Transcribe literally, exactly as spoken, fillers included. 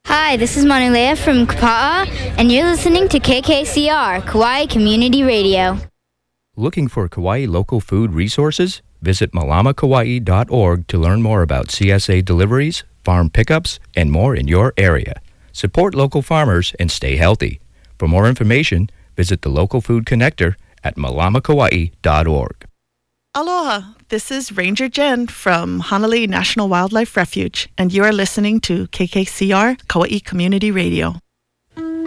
Hi, this is Manulea from Kapa'a, and you're listening to K K C R, Kauai Community Radio. Looking for Kauai local food resources? Visit malama kauai dot org to learn more about C S A deliveries, farm pickups, and more in your area. Support local farmers and stay healthy. For more information, visit the Local Food Connector at malama kauai dot org. Aloha, this is Ranger Jen from Hanalei National Wildlife Refuge, and you are listening to K K C R, Kauai Community Radio.